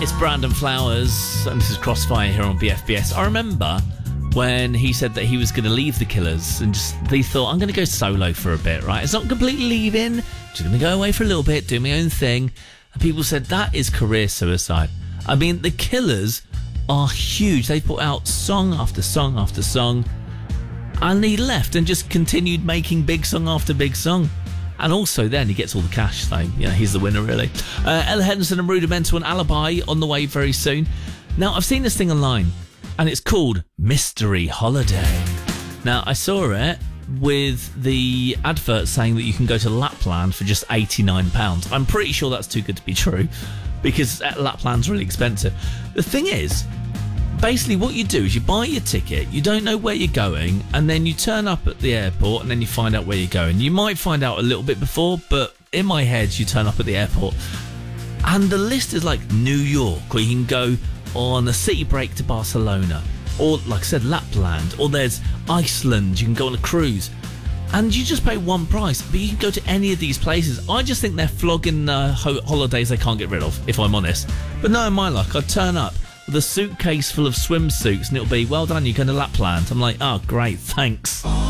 It's Brandon Flowers, and this is Crossfire here on BFBS. I remember when he said that he was going to leave the Killers, and they thought, I'm going to go solo for a bit, right? It's not completely leaving, just going to go away for a little bit, do my own thing. And people said that is career suicide. I mean, the Killers are huge. They put out song after song after song, and he left and just continued making big song after big song. And also then he gets all the cash, so he's the winner, really. Ella Henderson and Rudimental and Alibi on the way very soon. Now, I've seen this thing online, and it's called Mystery Holiday. Now, I saw it with the advert saying that you can go to Lapland for just £89. I'm pretty sure that's too good to be true, because Lapland's really expensive. The thing is, basically what you do is you buy your ticket, you don't know where you're going, and then you turn up at the airport and then you find out where you're going. You might find out a little bit before, but in my head you turn up at the airport and the list is like New York, or you can go on a city break to Barcelona, or like I said, Lapland, or there's Iceland, you can go on a cruise, and you just pay one price, but you can go to any of these places. I just think they're flogging holidays they can't get rid of, if I'm honest. But knowing my luck, I'd turn up with a suitcase full of swimsuits and it'll be, well done, you're going to Lapland. I'm like, oh great, thanks.